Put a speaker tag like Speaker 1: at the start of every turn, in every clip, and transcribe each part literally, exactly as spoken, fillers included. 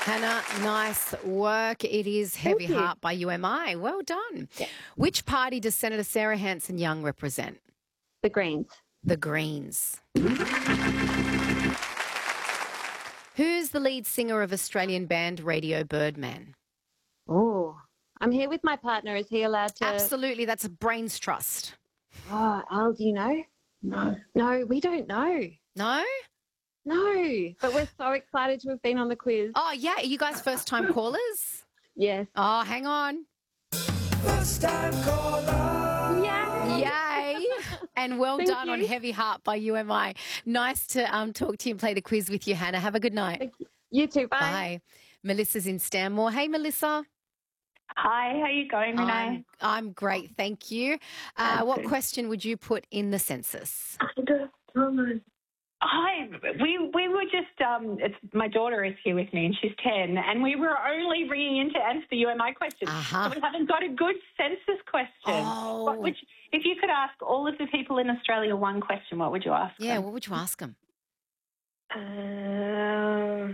Speaker 1: Hannah, nice work. It is Heavy
Speaker 2: Thank you.
Speaker 1: Heart by U M I. Well done.
Speaker 2: Yeah.
Speaker 1: Which party does Senator Sarah Hanson-Young represent?
Speaker 2: The Greens.
Speaker 1: The Greens. Who's the lead singer of Australian band Radio Birdman?
Speaker 2: Oh, I'm here with my partner. Is he allowed to?
Speaker 1: Absolutely. That's a brains trust.
Speaker 2: Oh, Al, do you know?
Speaker 3: No.
Speaker 2: No, we don't know.
Speaker 1: No?
Speaker 2: No, but we're so excited to have been on the quiz.
Speaker 1: Oh, yeah. Are you guys first-time callers?
Speaker 2: Yes.
Speaker 1: Oh, hang on.
Speaker 3: First time caller.
Speaker 2: Yeah.
Speaker 1: Yay. And well
Speaker 2: Thank
Speaker 1: done on
Speaker 2: you.
Speaker 1: Heavy Heart by U M I. Nice to um, talk to you and play the quiz with you, Hannah. Have a good night.
Speaker 2: Thank you. You too. Bye.
Speaker 1: Bye. Melissa's in Stanmore. Hey, Melissa.
Speaker 4: Hi, how are you going, Renee?
Speaker 1: I'm, I'm great, thank you. Uh,
Speaker 4: That's
Speaker 1: what
Speaker 4: good.
Speaker 1: question would you put in the census?
Speaker 4: Hi, we we were just um, it's my daughter is here with me and she's ten, and we were only ringing in to answer the U M I question.
Speaker 1: Uh-huh.
Speaker 4: So we haven't got a good census question.
Speaker 1: Oh.
Speaker 4: What would you, if you could ask all of the people in Australia one question, what would you ask?
Speaker 1: Yeah,
Speaker 4: them?
Speaker 1: what would you ask them?
Speaker 4: Um,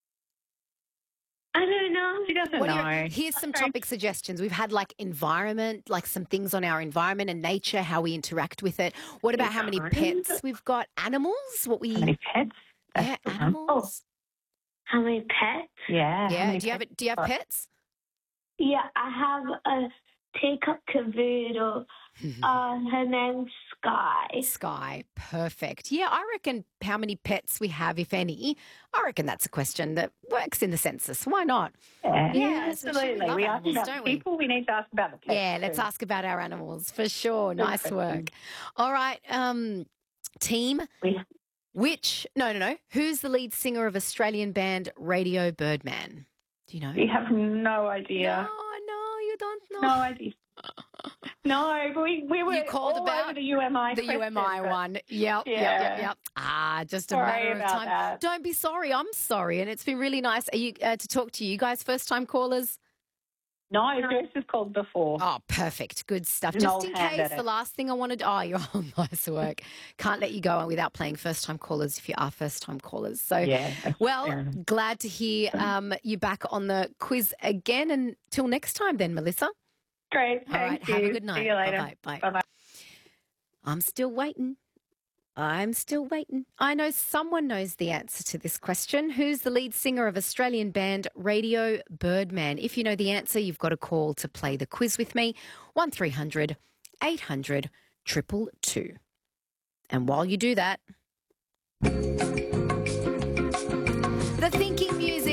Speaker 4: I don't know. She doesn't
Speaker 1: What do
Speaker 4: know.
Speaker 1: you- here's some
Speaker 4: Sorry.
Speaker 1: topic suggestions. We've had like environment, like some things on our environment and nature, how we interact with it. What about how many
Speaker 4: Environment?
Speaker 1: pets we've got? Animals? What we
Speaker 4: How many pets? That's
Speaker 1: yeah,
Speaker 4: the one.
Speaker 1: animals.
Speaker 5: How many pets?
Speaker 4: Yeah. how
Speaker 1: Yeah.
Speaker 4: many
Speaker 1: Do you have
Speaker 4: pets?
Speaker 1: it? Do you have pets?
Speaker 5: Yeah, I have a teacup cavoodle. Uh, her name's Sky.
Speaker 1: Sky, perfect. Yeah, I reckon how many pets we have, if any. I reckon that's a question that works in the census. Why not?
Speaker 4: Yeah,
Speaker 1: Yeah,
Speaker 4: absolutely.
Speaker 1: love
Speaker 4: We ask
Speaker 1: animals,
Speaker 4: about
Speaker 1: don't we?
Speaker 4: people. We need to ask about the pets.
Speaker 1: Yeah, let's
Speaker 4: too.
Speaker 1: ask about our animals for sure.
Speaker 4: Good
Speaker 1: Nice
Speaker 4: question.
Speaker 1: work. All right, um, team.
Speaker 4: We-
Speaker 1: Which, no, no, no. Who's the lead singer of Australian band Radio Birdman? Do you know?
Speaker 4: We have no idea.
Speaker 1: No, no, you don't know.
Speaker 4: No idea. No, but we, we were
Speaker 1: You called
Speaker 4: all
Speaker 1: about
Speaker 4: over the U M I
Speaker 1: The U M I
Speaker 4: question, but-
Speaker 1: one. Yep, yep, yep,
Speaker 4: Yeah.
Speaker 1: yep. Ah, just a
Speaker 4: Sorry
Speaker 1: matter of
Speaker 4: about
Speaker 1: time.
Speaker 4: that.
Speaker 1: Don't be sorry. I'm sorry. And it's been really nice Are you, uh, to talk to you. You guys first time callers?
Speaker 4: No, Joyce has called before.
Speaker 1: Oh, perfect. Good stuff.
Speaker 4: An
Speaker 1: Just
Speaker 4: old
Speaker 1: in
Speaker 4: hand
Speaker 1: case,
Speaker 4: at
Speaker 1: the
Speaker 4: it.
Speaker 1: last thing I wanted. Oh, you're all nice work. Can't let you go on without playing first time callers if you are first time callers. So,
Speaker 4: Yeah, that's fair
Speaker 1: well,
Speaker 4: enough.
Speaker 1: glad to hear um, you back on the quiz again. And till next time, then, Melissa.
Speaker 4: Great.
Speaker 1: All
Speaker 4: Thank
Speaker 1: right.
Speaker 4: you.
Speaker 1: Have a good night.
Speaker 4: See you later.
Speaker 1: Bye-bye. Bye.
Speaker 4: Bye-bye.
Speaker 1: I'm still waiting. I'm still waiting. I know someone knows the answer to this question. Who's the lead singer of Australian band Radio Birdman? If you know the answer, you've got a call to play the quiz with me. one three hundred eight hundred two two two. And while you do that, the thinking